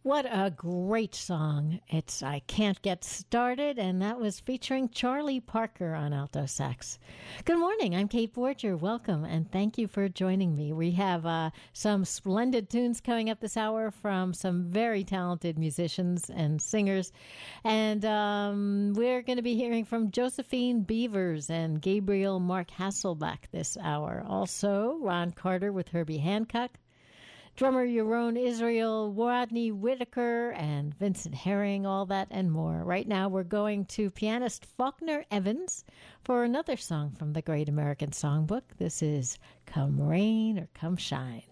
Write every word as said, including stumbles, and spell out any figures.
What a great song. It's I Can't Get Started, and that was featuring Charlie Parker on alto sax. Good morning. I'm Kate Borger. Welcome, and thank you for joining me. We have uh, some splendid tunes coming up this hour from some very talented musicians and singers. And um, we're going to be hearing from Josephine Beavers and Gabriel Mark Hasselbach this hour. Also, Ron Carter with Herbie Hancock. Drummer Yaron Israel, Rodney Whitaker, and Vincent Herring, all that and more. Right now we're going to pianist Faulkner Evans for another song from the Great American Songbook. This is Come Rain or Come Shine.